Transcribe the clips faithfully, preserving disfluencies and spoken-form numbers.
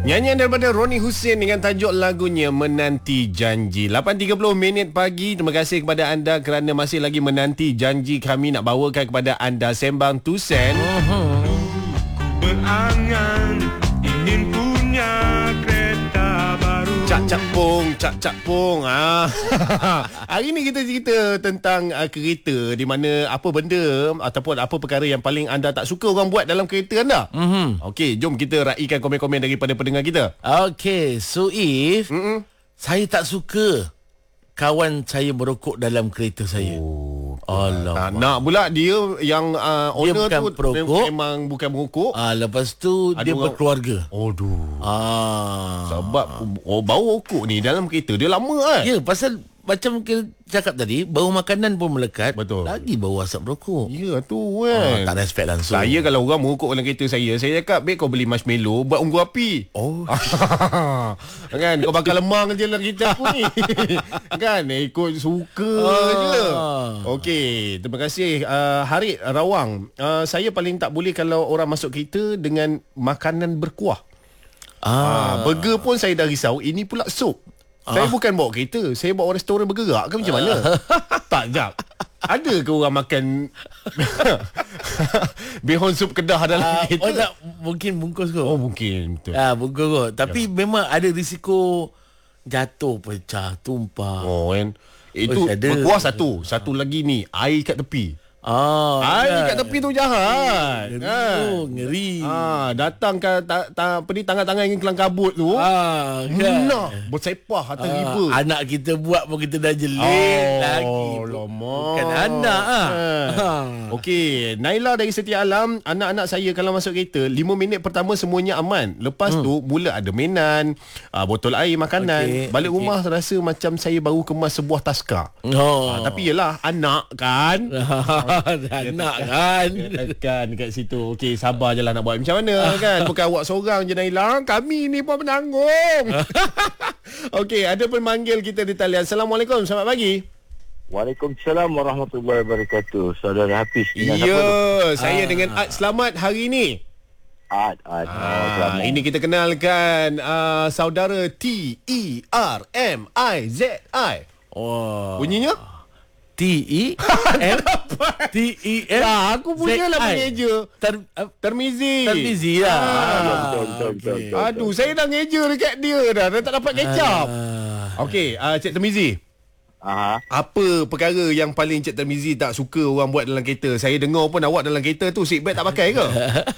Nyanyian daripada Roni Hussein dengan tajuk lagunya Menanti Janji. lapan tiga puluh minit pagi. Terima kasih kepada anda kerana masih lagi menanti janji kami nak bawakan kepada anda Sembang Tusen. Berangan ingin punya kereta baru. Cak-cak pong, cak-cak pong. Ah. Hari ni kita cerita tentang uh, kereta, di mana apa benda ataupun apa perkara yang paling anda tak suka orang buat dalam kereta anda. Mm-hmm. Okey, jom kita raikan komen-komen daripada pendengar kita. Okey, so if Mm-mm. saya tak suka kawan saya merokok dalam kereta saya. Oh, Allah. Nak pula dia yang uh, dia owner bukan tu perokok. memang bukan merokok. Ah, lepas tu Ada dia orang, berkeluarga. Aduh. Ah. Sebab oh, bau rokok ni dalam kereta dia lama kan. Ya, pasal macam kita cakap tadi, bau makanan pun melekat. Betul. Lagi bau asap rokok. Ya tu kan. Ah, tak respect langsung. Saya kalau orang merokok dalam kereta saya, saya cakap, "Baik kau beli marshmallow buat unggu api." Oh. Kan kau bakal lemang je dalam kereta aku ni. Kan ikut suka ah. je. Okey, terima kasih uh, Harid Rawang. Uh, saya paling tak boleh kalau orang masuk kereta dengan makanan berkuah. Ah, uh, burger pun saya dah risau, ini pula sup. Saya ah. bukan bawa kereta, saya bawa restoran bergerak ke macam mana? Tak, jap. Ada ke orang makan bihon sup Kedah dalam uh, kereta? Oh tak, mungkin bungkus kot. Oh mungkin, betul. Ah, bungkus kot. Tapi ya. memang ada risiko jatuh, pecah, tumpah. Oh kan. Itu berkuah satu. Satu lagi ni, air kat tepi. Ah, air kan. kat tepi tu jahat. Ngeri. Kan? Oh, ngeri. Ah, datang ke ta, ta, apa ni tangan-tangan yang kelang kabut tu. Ah, kan. Nah, bersepah atas ah, riba. Anak kita buat pun kita dah jelit oh, lagi. Lama. Bukan anak ah. ah. Okey, Naila dari Setia Alam, anak-anak saya kalau masuk kereta lima minit pertama semuanya aman. Lepas hmm. tu mula ada mainan, ah, botol air, makanan. Okay. Balik okay. rumah rasa macam saya baru kemas sebuah taska. Oh. Ah, tapi yelah anak kan. Anak kan kan dekat situ. Okey, sabar je lah nak buat macam mana kan. Bukan awak seorang je Naila, kami ni pun menanggung. Okey, ada pemanggil kita di talian. Assalamualaikum, selamat pagi. Waalaikumsalam warahmatullahi wabarakatuh. Saudara Hafiz. Ya, saya ah. dengan Ad selamat hari ni. Ad, Ad. Ah, ini kita kenalkan uh, saudara T E R M I Z I. Oh. Bunyinya? T E M T E M Lah aku punya lah mengeja Ter, uh, Termizi Termizi lah ah. betul, betul, betul, betul. Aduh, saya dah ngeja dekat dia dah. Dah tak dapat kecap. ah. Okey, uh, Cik Termizi. Aha. Apa perkara yang paling Cik Termizi tak suka orang buat dalam kereta? Saya dengar pun awak dalam kereta tu seatbelt tak pakai ke?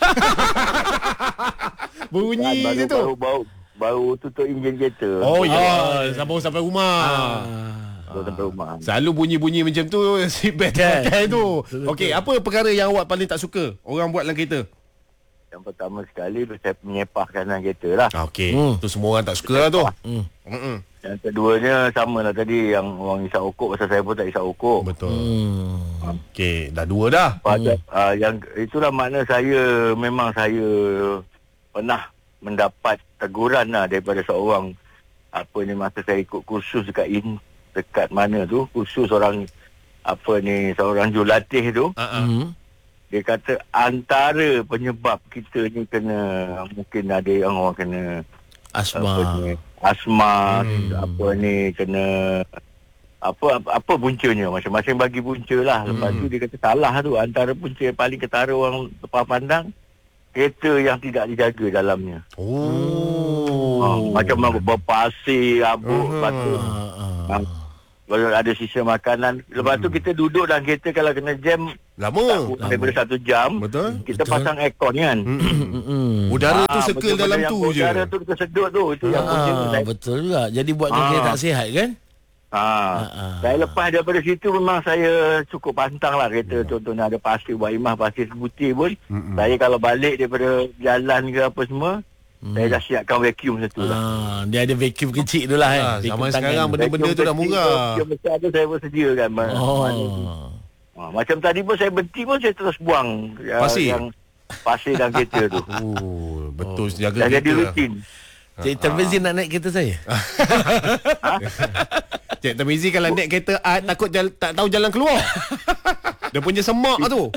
Bunyi baru, je tu baru, baru, baru tutup enjin kereta. Oh ya, oh, sampai sampai rumah ah. Rumah. Selalu bunyi-bunyi macam tu seatbelt kan? Pakai tu. Okey, apa perkara yang awak paling tak suka orang buat dalam kereta? Yang pertama sekali tu saya menyepah kanan kereta lah. Okey, hmm. tu semua orang tak suka lah tu. Hmm. Hmm. Yang keduanya sama lah tadi, yang orang isap okok, pasal saya pun tak isap okok. Betul. Hmm. Okey, dah dua dah. Pada, hmm. uh, yang itulah makna saya memang saya pernah mendapat teguran lah daripada seorang apa ni masa saya ikut kursus dekat in dekat mana tu, khusus orang apa ni, seorang jurulatih tu. Uh-huh. Dia kata antara penyebab kita ni kena, mungkin ada yang orang kena asma apa ni, asma hmm. apa ni kena apa apa, apa puncanya, masing-masing bagi punca lah. Lepas hmm. tu dia kata salah tu, antara punca yang paling ketara orang lepas pandang, kereta yang tidak dijaga dalamnya. Oh. Ha, macam berpasir, rabuk, uh-huh. batu. Ha, kalau ada sisa makanan. Lepas tu kita duduk dalam kereta, kalau kena jam lama daripada satu jam. Betul. Kita Betul. pasang aircon kan. Mm-hmm. Udara tu circle dalam tu je. Udara tu kita sedut tu. Itu yang penting. Betul juga. Jadi buatkan kereta tak sihat kan. Ha. Saya lepas daripada situ memang saya cukup pantang lah kereta. Hmm. Contohnya ada pasir buat imah, pasir putih pun. Hmm. Saya kalau balik daripada jalan ke apa semua, Hmm. saya dah siapkan vacuum satu lah. Ah, dia ada vacuum kecil tu lah kan. Ah, zaman sekarang benda-benda tu dah murah. Vacuum besar tu saya pun sediakan. Oh. Ah, macam tadi pun saya berhenti pun saya terus buang pasir. Yang pasir dalam kereta tu. Oh, betul, oh. jaga kereta. Dah jadi rutin. Cik Termizi nak naik kereta saya? Ha? Cik Termizi kalau naik kereta Ad, takut jala, tak tahu jalan keluar. Dia punya semak tu.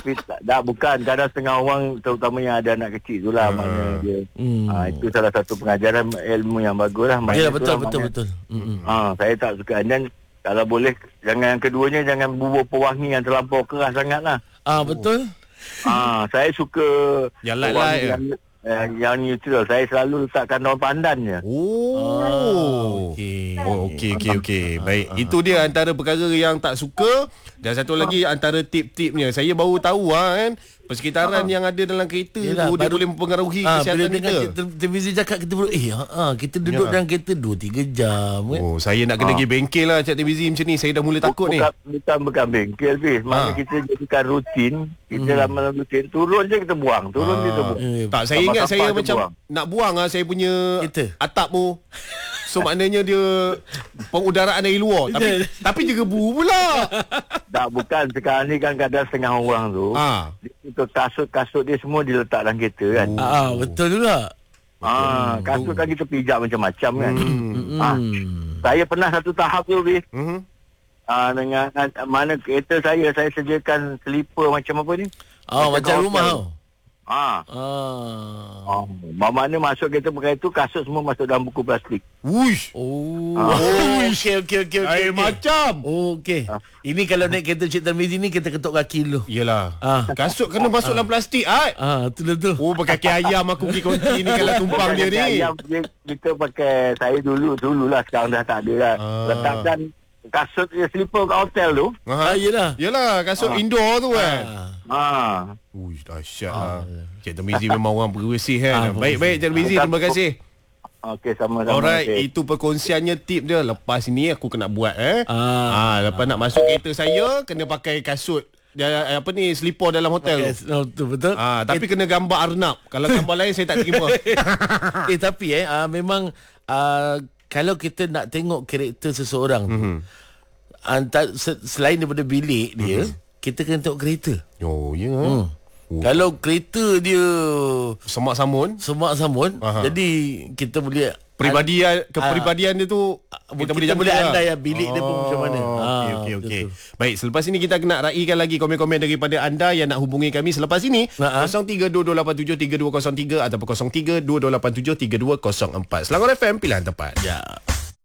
Tapi tak, dah bukan. Kadang setengah orang, terutama yang ada anak kecil tu lah. Uh. Maknanya dia. Hmm. Ha, itu salah satu pengajaran ilmu yang bagus lah. Ya, betul, lah, betul, maknanya, betul. Hmm. Ha, saya tak suka. Dan kalau boleh, jangan yang keduanya, jangan bubur pewangi yang terlampau keras sangat lah. Ah, betul. Ha, saya suka yang light light yang, eh, yang neutral. Saya selalu letakkan daun pandan je. Oh, Ah, okey. Oh, okey, okey, okey. Baik, itu dia antara perkara yang tak suka. Dan satu lagi antara tip-tipnya. Saya baru tahu lah kan, persekitaran yang ada dalam kereta Yelah, tu, dia baru- boleh mempengaruhi Ah, bila kesihatan dengar kita. te- televisi cakap kita perlu eh ha, ha, kita duduk Yalah. dalam kereta dua tiga jam kan. Oh, saya nak kena pergi bengkel lah cak televisi macam ni. Saya dah mula takut ni. bukan, Bukan bukan bengkel, Fiz. Maknanya Ha. kita jadikan rutin. Kita dalam malam rutin. Turun je kita buang. Turun je kita buang. Eh, Tak, saya ingat Sampah-sampah saya tu macam buang. nak buang lah saya punya Kereta. atap tu. So maknanya dia pengudaraan dari luar. Tapi tapi je gebu pula. Tak, bukan. Sekarang ni kan kadang setengah orang tu. Ha. Itu kasut-kasut dia semua diletak dalam kereta kan. Ah, ah, betul juga. Ah, kasut kan kita pijak macam-macam kan. Hmm. Ah, saya pernah satu tahap tu, Fiz. Mhm. Ah, dengan mana kereta saya, saya sediakan slipper macam apa ni? Oh, macam hotel. rumah tau. Ah. Ah. Oh, mana masuk kereta pakai itu, kasut semua masuk dalam buku plastik. Wush. Oh. Ah. Oh, okey okey okey okey. Lain macam. Oh, okey. Ini kalau naik kereta Cik Tarmizi ni kita ketuk kaki dulu. Yelah. Ah. Kasut kena masuk dalam plastik, Ai. Ah, tu lah tu. Oh, pakai kaki ayam aku pergi konti ni kalau tumpang dia Bukan ni. Ayam, dia, kita pakai, saya dulu, dululah, sekarang dah tak ada lah. Ah. Letakkan kasut dia slipper kat hotel tu. Ah, yelah. Yelah, kasut indoor tu kan. Ah. Ah. Uish, dahsyat lah. Cik Tarmizi memang orang bersih kan. Ah, Baik-baik Cik Tarmizi, terima kasih. Okey, sama-sama. Alright, Okay. itu perkongsiannya tip dia. Lepas ni aku kena buat eh. Ah. Ah, lepas nak masuk kereta saya kena pakai kasut dia, apa ni, slipper dalam hotel Yes, tu. no, tu betul. Ah, tapi kena gambar Arnab. Kalau gambar lain saya tak terima. eh tapi eh uh, memang uh, kalau kita nak tengok karakter seseorang tu mm-hmm. antara se- selain daripada bilik dia, mm-hmm. kita kena tengok kereta. Oh, ya. Yeah. Hmm. Oh. Kalau kereta dia Semak samun. semak samun, Aha. jadi kita boleh Peribadian kepribadian dia tu kita, kita, kita boleh jangka lah. andai ya bilik dia pun macam mana. Okey Ah, okey okey. betul. Baik, selepas ini kita nak raikan lagi komen-komen daripada anda yang nak hubungi kami selepas ini. Ha-ha. kosong tiga dua dua lapan tujuh tiga dua kosong tiga ataupun kosong tiga dua dua lapan tujuh tiga dua kosong empat. Selangor F M, pilihan tepat. Ya.